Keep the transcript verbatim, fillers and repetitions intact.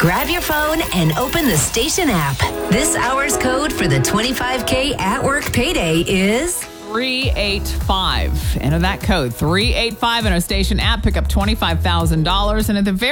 Grab your phone and open the station app. This hour's code for the twenty-five K at work payday is three eight five. Enter that code, three eight five, in our station app. Pick up twenty-five thousand dollars. And at the very